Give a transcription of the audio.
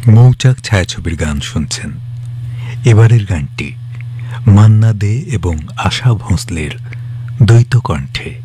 মৌচাক ছায়াছবির গান শুনছেন। এবারের গানটি মান্না দে এবং আশা ভোঁসলের দ্বৈত কণ্ঠে।